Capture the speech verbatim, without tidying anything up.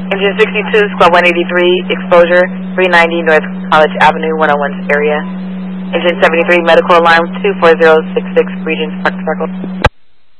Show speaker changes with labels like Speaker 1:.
Speaker 1: Engine sixty-two, squad one eighty-three, exposure three ninety North College Avenue, one oh one area. Engine seventy-three, medical alarm two four zero six six, Regents Park Circle.